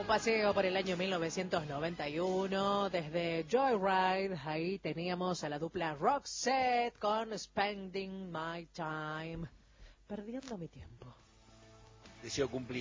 Un paseo por el año 1991, desde Joyride, ahí teníamos a la dupla Roxette con Spending My Time, perdiendo mi tiempo. Deseo cumplir.